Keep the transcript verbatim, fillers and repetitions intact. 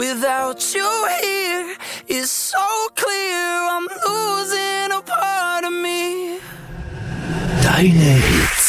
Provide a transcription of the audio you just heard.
Without you here, it's so clear I'm losing a part of me. Deine Hits.